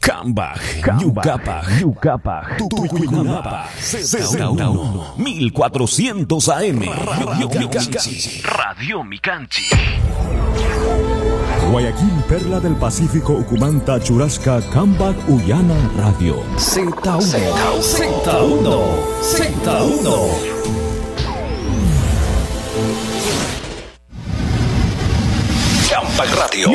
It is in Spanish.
Cambaj, Yucapaj, Tucuyunapa, Z1, 1400 AM, Radio Micanchi. Guayaquil, Perla del Pacífico, Ucumanta, Churasca, Cambaj, Ullana, Radio. Z1.